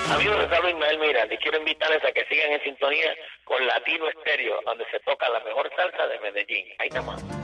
Amigos, les hablo Ismael Miranda y quiero invitarles a que sigan en sintonía con Latino Estéreo, donde se toca la mejor salsa de Medellín. Ahí está más.